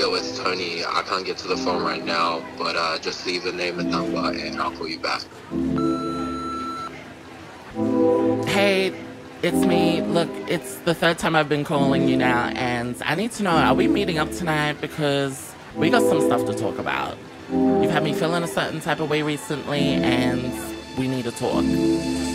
yo, it's Tony. I can't get to the phone right now, but just leave the name and number and I'll call you back. Hey, it's me. Look, it's the third time I've been calling you now, and I need to know, are we meeting up tonight? Because we got some stuff to talk about. You've had me feeling a certain type of way recently, and we need to talk.